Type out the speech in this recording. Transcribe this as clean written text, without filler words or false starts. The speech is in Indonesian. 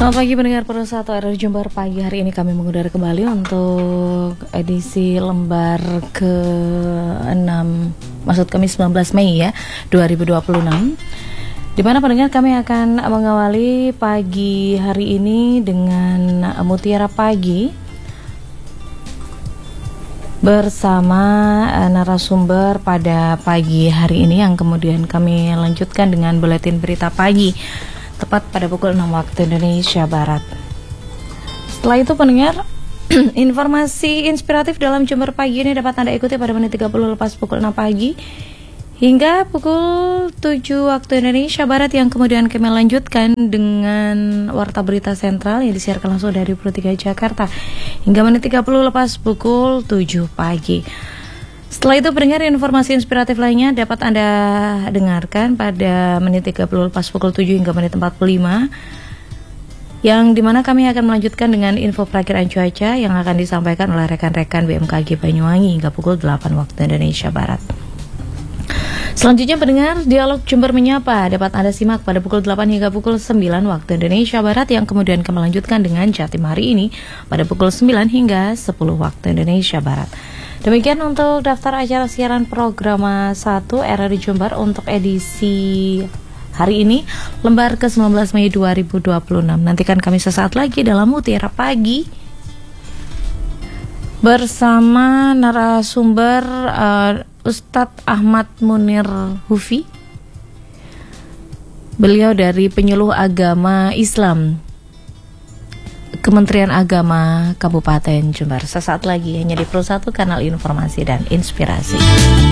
Selamat pagi pendengar Persatu RRI Jember. Pagi hari ini kami mengudara kembali untuk edisi lembar ke-6, maksud kami 19 Mei ya 2026, di mana pendengar kami akan mengawali pagi hari ini dengan Mutiara Pagi bersama narasumber pada pagi hari ini, yang kemudian kami lanjutkan dengan buletin berita pagi tepat pada pukul 6 waktu Indonesia Barat. Setelah itu pendengar, informasi inspiratif dalam Jember Pagi ini dapat Anda ikuti pada menit 30 lepas pukul 6 pagi hingga pukul 7 waktu Indonesia Barat, yang kemudian kami lanjutkan dengan Warta Berita Sentral yang disiarkan langsung dari Puro 3 Jakarta hingga menit 30 lepas pukul 7 pagi. Setelah itu pendengar, informasi inspiratif lainnya dapat Anda dengarkan pada menit 30 lepas pukul 7 hingga menit 45, yang dimana kami akan melanjutkan dengan info perakiran cuaca yang akan disampaikan oleh rekan-rekan BMKG Banyuwangi hingga pukul 8 waktu Indonesia Barat. Selanjutnya pendengar, Dialog Jember Menyapa dapat Anda simak pada pukul 8 hingga pukul 9 waktu Indonesia Barat, yang kemudian kami lanjutkan dengan Jatim hari ini pada pukul 9 hingga 10 waktu Indonesia Barat. Demikian untuk daftar acara siaran program 1 RRI Jember untuk edisi hari ini, lembar ke-19 Mei 2026. Nantikan kami sesaat lagi dalam Mutiara Pagi bersama narasumber Ustadz Ahmad Munir Hufi. Beliau dari Penyuluh Agama Islam Kementerian Agama Kabupaten Jember. Sesaat lagi hanya di Pro 1, kanal informasi dan inspirasi.